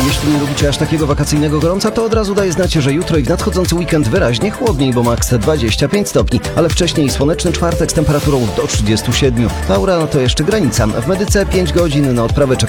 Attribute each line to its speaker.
Speaker 1: Jeśli nie lubicie aż takiego wakacyjnego gorąca, to od razu daję znać, że jutro i w nadchodzący weekend wyraźnie chłodniej, bo maks 25 stopni, ale wcześniej słoneczny czwartek z temperaturą do 37. Laura, no to jeszcze granica. W Medyce 5 godzin na odprawę czeka